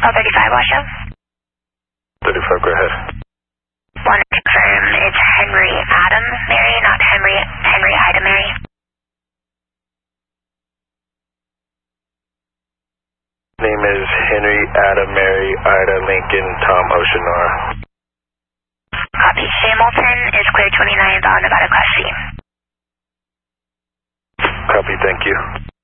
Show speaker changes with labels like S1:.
S1: Hotel 35, Washoe.
S2: 35, go ahead.
S1: Want to confirm it's Henry Adam Mary, not Henry Ida Mary.
S2: Name is Henry Adam Mary Ida Lincoln Tom Ocean Nora.
S1: Copy. Hamilton is clear 29th on Nevada Class C.
S2: Copy, thank you.